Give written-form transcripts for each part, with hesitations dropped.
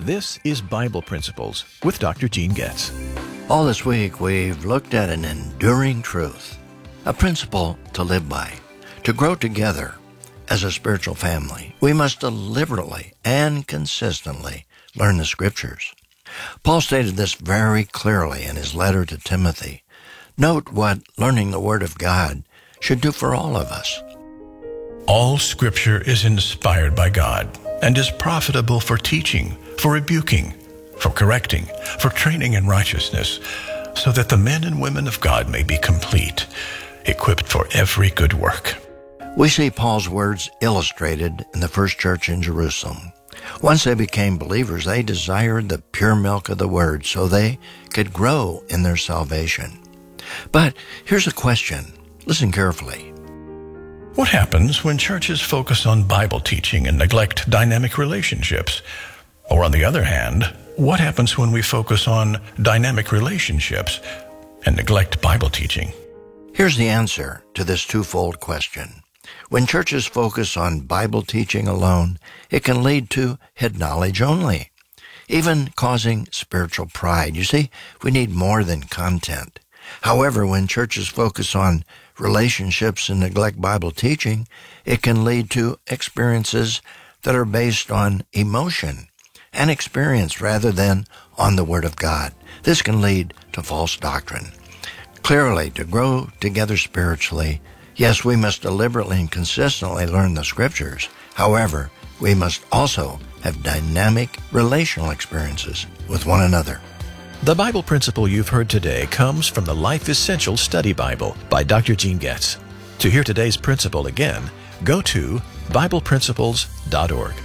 This is Bible Principles with Dr. Gene Getz. All this week, we've looked at an enduring truth, a principle to live by. To grow together as a spiritual family, we must deliberately and consistently learn the Scriptures. Paul stated this very clearly in his letter to Timothy. Note what learning the Word of God should do for all of us. All Scripture is inspired by God and is profitable for teaching, for rebuking, for correcting, for training in righteousness, so that the men and women of God may be complete, equipped for every good work. We see Paul's words illustrated in the first church in Jerusalem. Once they became believers, they desired the pure milk of the Word so they could grow in their salvation. But here's a question. Listen carefully. What happens when churches focus on Bible teaching and neglect dynamic relationships? Or on the other hand, what happens when we focus on dynamic relationships and neglect Bible teaching? Here's the answer to this twofold question. When churches focus on Bible teaching alone, it can lead to head knowledge only, even causing spiritual pride. You see, we need more than content. However, when churches focus on relationships and neglect Bible teaching, it can lead to experiences that are based on emotion and experience rather than on the Word of God. This can lead to false doctrine. Clearly, to grow together spiritually, yes, we must deliberately and consistently learn the Scriptures. However, we must also have dynamic relational experiences with one another. The Bible principle you've heard today comes from the Life Essential Study Bible by Dr. Gene Getz. To hear today's principle again, go to BiblePrinciples.org.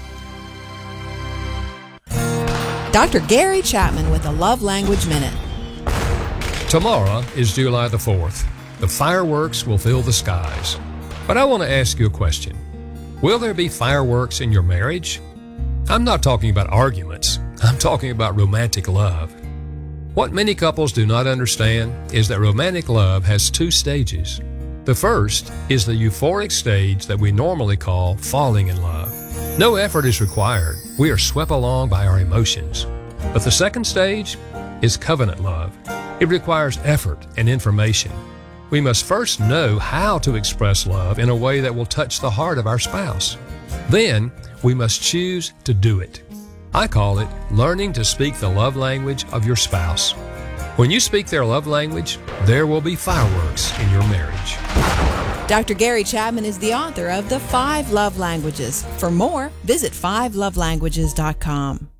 Dr. Gary Chapman with a Love Language Minute. Tomorrow is July the 4th. The fireworks will fill the skies. But I want to ask you a question. Will there be fireworks in your marriage? I'm not talking about arguments. I'm talking about romantic love. What many couples do not understand is that romantic love has two stages. The first is the euphoric stage that we normally call falling in love. No effort is required. We are swept along by our emotions. But the second stage is covenant love. It requires effort and information. We must first know how to express love in a way that will touch the heart of our spouse. Then, we must choose to do it. I call it learning to speak the love language of your spouse. When you speak their love language, there will be fireworks in your marriage. Dr. Gary Chapman is the author of The 5 Love Languages. For more, visit 5lovelanguages.com.